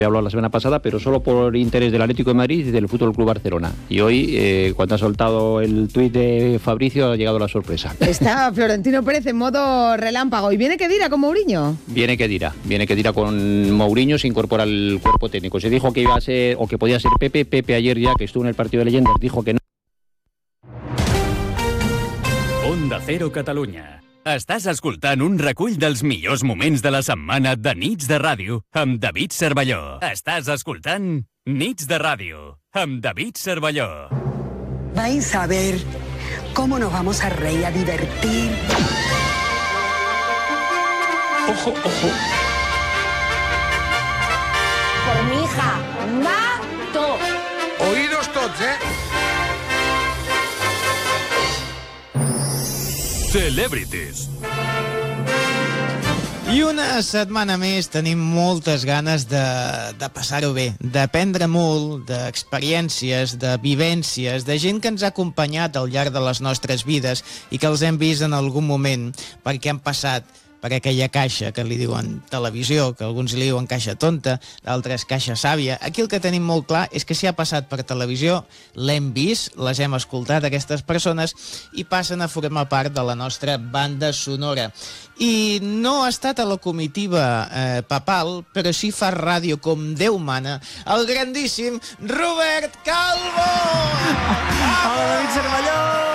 hablado la semana pasada, pero solo por interés del Atlético de Madrid y del Fútbol Club Barcelona. Y hoy, cuando ha soltado el tuit de Fabricio, ha llegado la sorpresa. Está Florentino Pérez en modo relámpago. ¿Y viene Khedira con Mourinho? Viene Khedira con Mourinho, se incorpora al cuerpo técnico. Se dijo que iba a ser, o que podía ser Pepe. Pepe ayer ya, que estuvo en el partido de leyendas, dijo que no. Onda Cero Catalunya. Estàs escoltant un recull dels millors moments de la setmana de Nits de Ràdio amb David Cervelló. Estàs escoltant Nits de Ràdio amb David Cervelló. Vais a ver cómo nos vamos a reír, a divertir. Ojo, ojo. Por mi hija, mato. Oídos tots, Celebrities. I una setmana més tenim moltes ganes de passar-ho bé, d'aprendre molt, d'experiències, de vivències, de gent que ens ha acompanyat al llarg de les nostres vides i que els hem vist en algun moment perquè han passat per aquella caixa que li diuen televisió, que alguns li diuen caixa tonta, d'altres caixa sàvia. Aquí el que tenim molt clar és que si ha passat per televisió, l'hem vist, les hem escoltat, aquestes persones, i passen a formar part de la nostra banda sonora. I no ha estat a la comitiva papal, però sí fa ràdio com Déu mana, el grandíssim Robert Calvo! Hola, David Cervelló!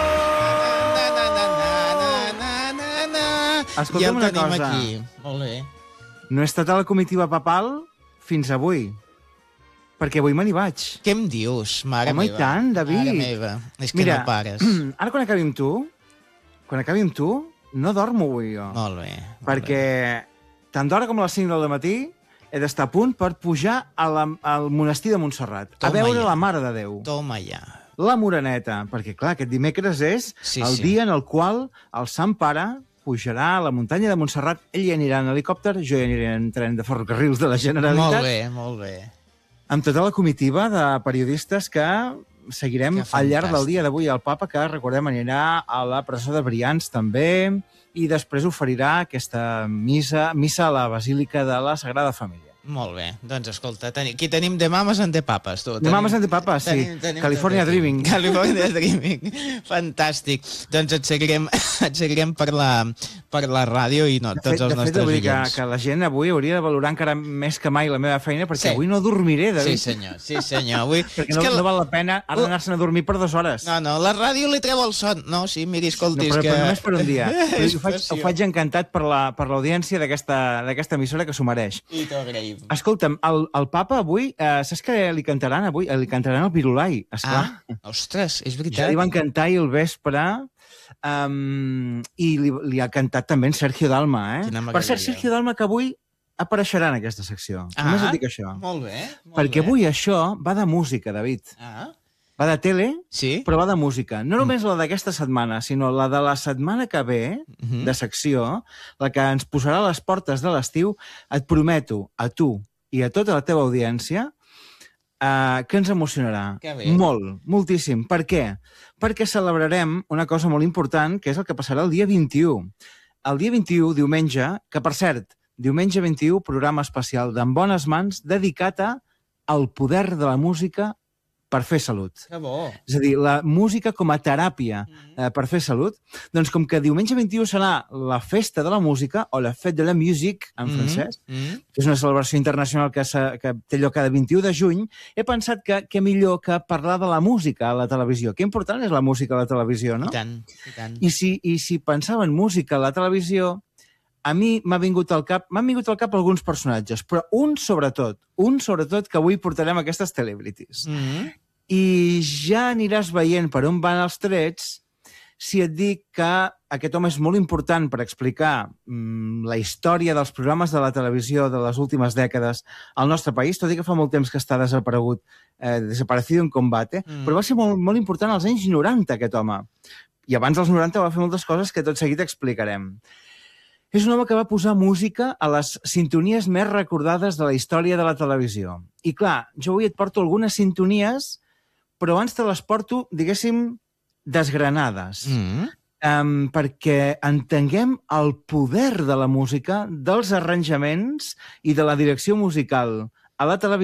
Escolta'm una cosa. Aquí. Molt bé. No he estat a la comitiva papal fins avui, perquè avui me n'hi vaig. Què em dius, mare Home, meva? i tant, David. Mare meva, és que Mira, no pares. Ara quan acabi amb tu, no dormo avui jo. Molt bé. Perquè tant d'hora com a les 5 del matí he d'estar a punt per pujar al monestir de Montserrat, a veure la Mare de Déu. Toma ja. La Moreneta, perquè clar, aquest dimecres és el dia en el qual el Sant Pare pujarà a la muntanya de Montserrat. Ell hi anirà en helicòpter, jo hi aniré en tren de ferrocarrils de la Generalitat. Molt bé, molt bé. Amb tota la comitiva de periodistes que seguirem al llarg del dia d'avui. El Papa, que recordem, anirà a la presó de Brians també, i després oferirà aquesta missa a la Basílica de la Sagrada Família. Molt bé. Doncs escolta, aquí tenim The Mamas and the Papas. The Mamas and the Papas, sí. California Dreaming. California Dreaming. Fantàstic. Doncs et seguirem per la ràdio i tots els nostres oients. De fet, que la gent avui hauria de valorar encara més que mai la meva feina, perquè avui no dormiré, David. Sí, senyor. Perquè no val la pena ara anar-se'n a dormir per 2 hores. No, la ràdio li treu el son. No, sí, miri, escolti, però només per un dia. Ho faig encantat per l'audiència d'aquesta emissora, que s'ho mereix. I t'ho agraïm. Escolta'm, el Papa avui, saps què li cantaran avui? Li cantaran el Virulai, esclar. Ostres, és veritat. Ja li van cantar ahir al vespre, i li ha cantat també en Sergio Dalma, Per cert, Sergio Dalma, que avui apareixerà en aquesta secció. Només et dic això. Molt bé. Perquè avui això va de música, David. Va de tele, però va de música. No només la d'aquesta setmana, sinó la de la setmana que ve, de secció, la que ens posarà a les portes de l'estiu. Et prometo a tu i a tota la teva audiència que ens emocionarà. Molt, moltíssim. Per què? Perquè celebrarem una cosa molt important, que és el que passarà el dia 21. El dia 21, diumenge, que per cert, diumenge 21, programa especial d'En Bones Mans, dedicat al poder de la música per fer salut. Que bo. És a dir, la música com a teràpia per fer salut. Doncs com que diumenge 21 serà la festa de la música, o la fête de la musique, en francès, que és una celebració internacional que té lloc cada 21 de juny, he pensat que millor que parlar de la música a la televisió. Que important és la música a la televisió, no? I tant, i tant. I si pensava en música a la televisió, a mi m'han vingut al cap alguns personatges, però un sobretot, que avui portarem aquestes celebrities. I ja aniràs veient per on van els trets si et dic que aquest home és molt important per explicar la història dels programes de la televisió de les últimes dècades al nostre país, tot i que fa molt temps que està desaparegut, desaparecido en combate, però va ser molt, molt important als anys 90, aquest home. I abans dels 90 va fer moltes coses que tot seguit explicarem. És un home que va posar música a les sintonies més recordades de la història de la televisió. I clar, jo avui et porto algunes sintonies, però abans te les porto, diguéssim, desgranades. Perquè entenguem el poder de la música, dels arranjaments i de la direcció musical a la televisió.